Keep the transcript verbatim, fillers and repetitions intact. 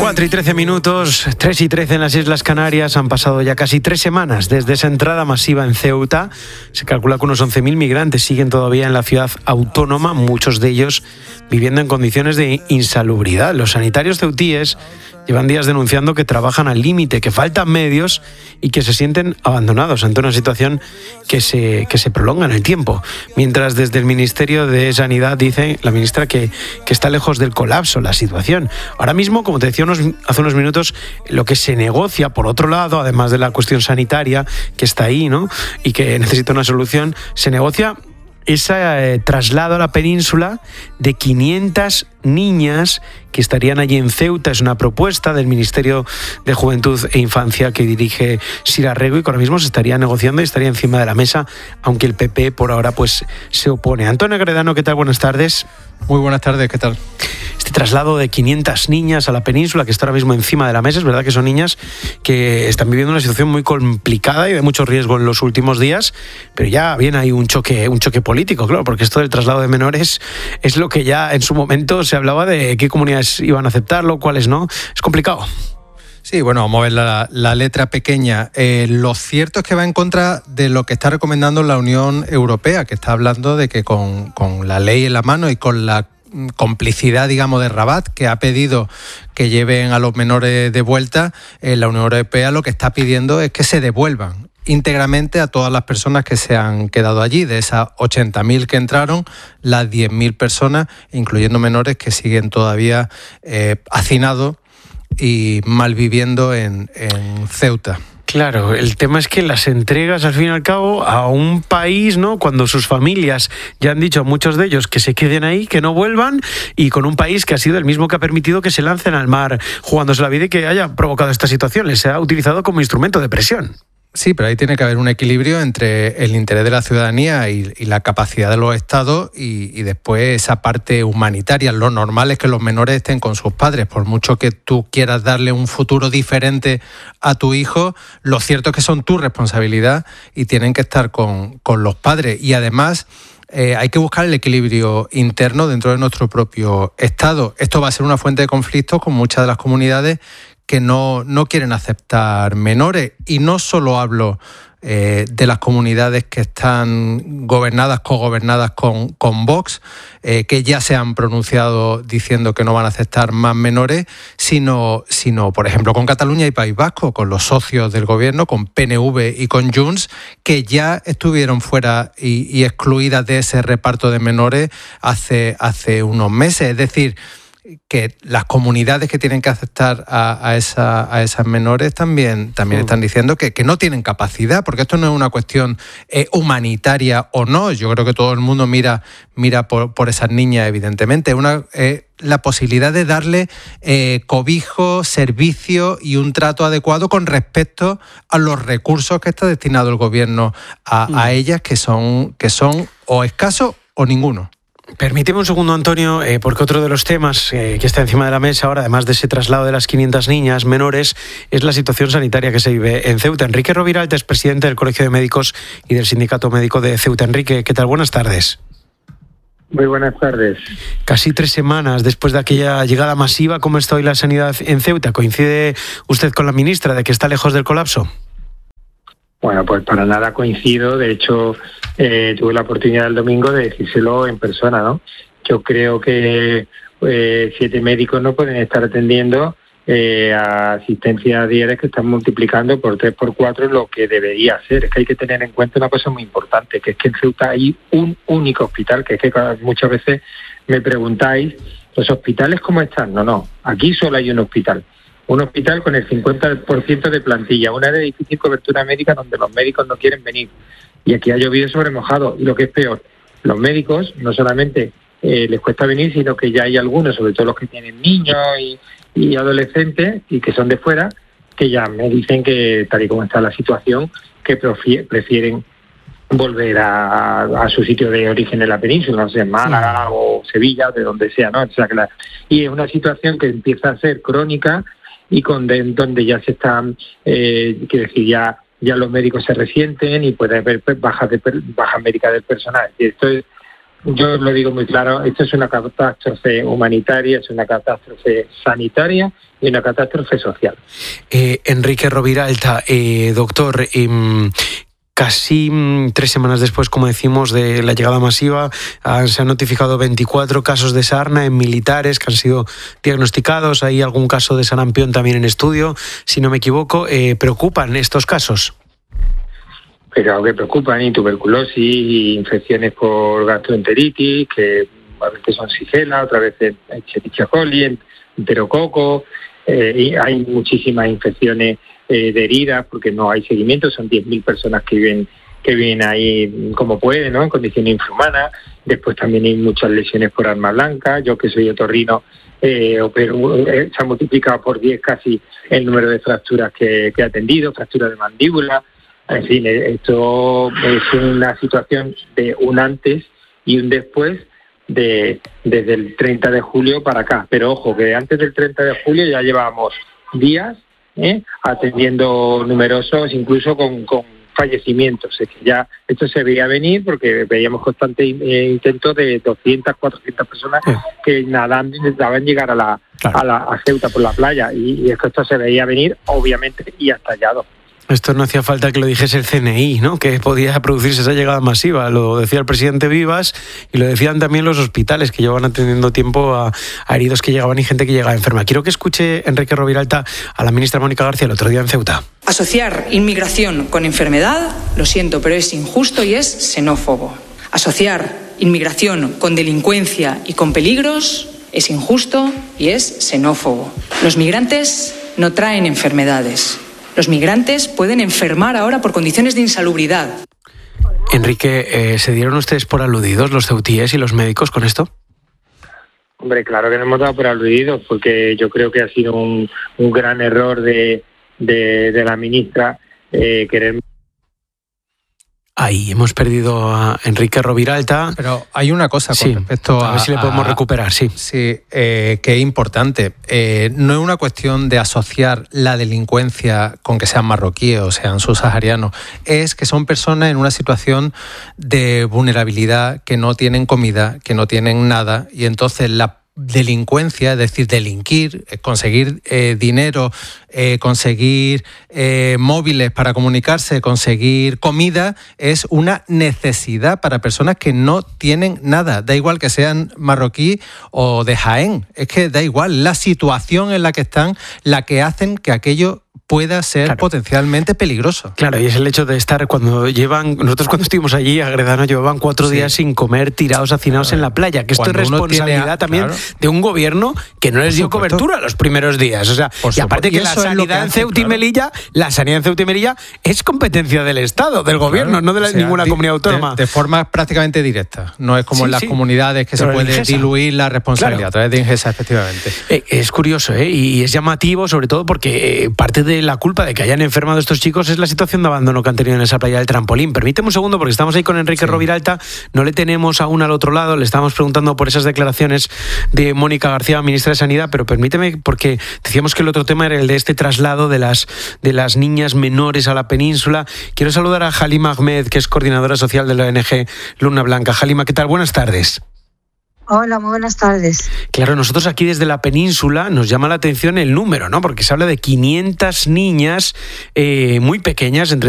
cuatro y trece minutos, tres y trece en las Islas Canarias. Han pasado ya casi tres semanas desde esa entrada masiva en Ceuta. Se calcula que unos once mil migrantes siguen todavía en la ciudad autónoma, muchos de ellos viviendo en condiciones de insalubridad. Los sanitarios ceutíes llevan días denunciando que trabajan al límite, que faltan medios y que se sienten abandonados ante una situación que se, que se prolonga en el tiempo. Mientras desde el Ministerio de Sanidad dice la ministra que, que está lejos del colapso la situación. Ahora mismo, como te decía unos, hace unos minutos, lo que se negocia, por otro lado, además de la cuestión sanitaria que está ahí, ¿no?, y que necesita una solución, se negocia ese eh, traslado a la península de quinientas niñas que estarían allí en Ceuta. Es una propuesta del Ministerio de Juventud e Infancia que dirige Sira Rego y que ahora mismo se estaría negociando y estaría encima de la mesa, aunque el P P por ahora pues se opone. Antonio Gredano, ¿qué tal? Buenas tardes. Muy buenas tardes, ¿qué tal? Este traslado de quinientas niñas a la península que está ahora mismo encima de la mesa, es verdad que son niñas que están viviendo una situación muy complicada y de mucho riesgo en los últimos días, pero ya viene ahí un choque, un choque político, claro, porque esto del traslado de menores es lo que ya en su momento se hablaba de qué comunidades iban a aceptarlo, cuáles no. Es complicado. Sí, bueno, vamos a ver la, la letra pequeña. Eh, lo cierto es que va en contra de lo que está recomendando la Unión Europea, que está hablando de que con, con la ley en la mano y con la complicidad, digamos, de Rabat, que ha pedido que lleven a los menores de vuelta, eh, la Unión Europea lo que está pidiendo es que se devuelvan íntegramente a todas las personas que se han quedado allí. De esas ochenta mil que entraron, las diez mil personas, incluyendo menores que siguen todavía eh, hacinados y malviviendo en, en Ceuta. Claro, el tema es que las entregas al fin y al cabo a un país, ¿no?, cuando sus familias ya han dicho a muchos de ellos que se queden ahí, que no vuelvan, y con un país que ha sido el mismo que ha permitido que se lancen al mar jugándose la vida y que haya provocado esta situación, les ha utilizado como instrumento de presión. Sí, pero ahí tiene que haber un equilibrio entre el interés de la ciudadanía y, y la capacidad de los estados y, y después esa parte humanitaria. Lo normal es que los menores estén con sus padres. Por mucho que tú quieras darle un futuro diferente a tu hijo, lo cierto es que son tu responsabilidad y tienen que estar con, con los padres. Y además eh, hay que buscar el equilibrio interno dentro de nuestro propio estado. Esto va a ser una fuente de conflictos con muchas de las comunidades que no, no quieren aceptar menores. Y no solo hablo eh, de las comunidades que están gobernadas, cogobernadas con, con Vox, eh, que ya se han pronunciado diciendo que no van a aceptar más menores, sino, sino, por ejemplo, con Cataluña y País Vasco, con los socios del gobierno, con P N V y con Junts, que ya estuvieron fuera y, y excluidas de ese reparto de menores hace, hace unos meses. Es decir, que las comunidades que tienen que aceptar a, a, esa, a esas menores también, también están diciendo que, que no tienen capacidad, porque esto no es una cuestión eh, humanitaria o no. Yo creo que todo el mundo mira, mira por, por esas niñas, evidentemente. Es una, eh, la posibilidad de darle eh, cobijo, servicio y un trato adecuado con respecto a los recursos que está destinado el gobierno a, a ellas, que son, que son o escasos o ninguno. Permíteme un segundo, Antonio, eh, porque otro de los temas eh, que está encima de la mesa ahora, además de ese traslado de las quinientas niñas menores, es la situación sanitaria que se vive en Ceuta. Enrique Roviralta es presidente del Colegio de Médicos y del Sindicato Médico de Ceuta. Enrique, ¿qué tal? Buenas tardes. Muy buenas tardes. Casi tres semanas después de aquella llegada masiva, ¿cómo está hoy la sanidad en Ceuta? ¿Coincide usted con la ministra de que está lejos del colapso? Bueno, pues para nada coincido. De hecho, eh, tuve la oportunidad el domingo de decírselo en persona, ¿no? Yo creo que eh, siete médicos no pueden estar atendiendo eh, a asistencias diarias que están multiplicando por tres, por cuatro lo que debería ser. Es que hay que tener en cuenta una cosa muy importante, que es que en Ceuta hay un único hospital, que es que muchas veces me preguntáis, ¿los hospitales cómo están? No, no, aquí solo hay un hospital. Un hospital con el cincuenta por ciento de plantilla, una de difícil cobertura médica donde los médicos no quieren venir. Y aquí ha llovido sobre mojado. Y lo que es peor, los médicos no solamente eh, les cuesta venir, sino que ya hay algunos, sobre todo los que tienen niños y, y adolescentes y que son de fuera, que ya me dicen que, tal y como está la situación, que prefieren volver a, a su sitio de origen en la península, no sé, Málaga o Sevilla, de donde sea, ¿no? O sea, que la, y es una situación que empieza a ser crónica y con de, donde ya se están, eh, quiero decir, ya ya los médicos se resienten y puede haber bajas de bajas médicas del personal. Y esto es yo lo digo muy claro, esto es una catástrofe humanitaria, es una catástrofe sanitaria y una catástrofe social. Eh, Enrique Roviralta, eh, doctor, eh, casi tres semanas después, como decimos, de la llegada masiva, ah, se han notificado veinticuatro casos de sarna en militares que han sido diagnosticados. Hay algún caso de sarampión también en estudio, si no me equivoco. Eh, ¿Preocupan estos casos? Pero que preocupan, y tuberculosis, y infecciones por gastroenteritis, que a veces son Shigella, otras veces Escherichia coli, enterococo, eh, y hay muchísimas infecciones eh, de heridas, porque no hay seguimiento, son diez mil personas que viven que viven ahí como pueden, ¿no?, en condiciones infrahumanas. Después también hay muchas lesiones por arma blanca. Yo, que soy otorrino, eh, opero, eh, se ha multiplicado por diez casi el número de fracturas que, que he atendido, fracturas de mandíbula. En fin, esto es una situación de un antes y un después de desde el treinta de julio para acá. Pero ojo, que antes del treinta de julio ya llevábamos días ¿eh? atendiendo numerosos, incluso con, con fallecimientos. Es que ya esto se veía venir, porque veíamos constantes eh, intentos de doscientas, cuatrocientas personas que nadando intentaban llegar a la, claro. a la a Ceuta por la playa, y, y es que esto se veía venir, obviamente, y ha estallado. Esto no hacía falta que lo dijese el C N I, ¿no?, que podía producirse esa llegada masiva. Lo decía el presidente Vivas y lo decían también los hospitales, que llevan atendiendo tiempo a, a heridos que llegaban y gente que llegaba enferma. Quiero que escuche Enrique Roviralta a la ministra Mónica García el otro día en Ceuta. Asociar inmigración con enfermedad, lo siento, pero es injusto y es xenófobo. Asociar inmigración con delincuencia y con peligros es injusto y es xenófobo. Los migrantes no traen enfermedades. Los migrantes pueden enfermar ahora por condiciones de insalubridad. Enrique, eh, ¿se dieron ustedes por aludidos los ceutíes y los médicos con esto? Hombre, claro que nos hemos dado por aludidos, porque yo creo que ha sido un, un gran error de, de, de la ministra eh, querer... Ahí hemos perdido a Enrique Roviralta. Pero hay una cosa con sí, respecto a... A ver si le podemos a, recuperar, sí. Sí, eh, que es importante. Eh, no es una cuestión de asociar la delincuencia con que sean marroquíes o sean subsaharianos. Es que son personas en una situación de vulnerabilidad, que no tienen comida, que no tienen nada, y entonces la delincuencia, es decir, delinquir, conseguir eh, dinero, eh, conseguir eh, móviles para comunicarse, conseguir comida, es una necesidad para personas que no tienen nada. Da igual que sean marroquí o de Jaén, es que da igual, la situación en la que están, la que hacen que aquello pueda ser claro. potencialmente peligroso. Claro, y es el hecho de estar cuando llevan... Nosotros cuando estuvimos allí, Agredano, llevaban cuatro sí. días sin comer, tirados, hacinados claro. en la playa, que esto cuando es responsabilidad a, también claro. de un gobierno que no les dio cobertura los primeros días. O sea, y aparte que la sanidad en Ceuta y Melilla, la sanidad en Ceuta y Melilla es competencia del Estado, del gobierno, claro. no de la, o sea, ninguna di, comunidad autónoma. De, de forma prácticamente directa. No es como sí, en las sí. comunidades que Pero se puede diluir la responsabilidad claro. a través de Ingesa, efectivamente. Eh, es curioso, ¿eh? Y es llamativo, sobre todo porque eh, parte de la culpa de que hayan enfermado estos chicos es la situación de abandono que han tenido en esa playa del Trampolín. Permíteme un segundo, porque estamos ahí con Enrique sí. Roviralta, no le tenemos aún al otro lado, le estamos preguntando por esas declaraciones de Mónica García, ministra de Sanidad, pero permíteme, porque decíamos que el otro tema era el de este traslado de las, de las niñas menores a la península. Quiero saludar a Halima Ahmed, que es coordinadora social de la O N G Luna Blanca. Halima, ¿qué tal? Buenas tardes. Hola, muy buenas tardes. Claro, nosotros aquí desde la península nos llama la atención el número, ¿no? Porque se habla de quinientas niñas eh, muy pequeñas, entre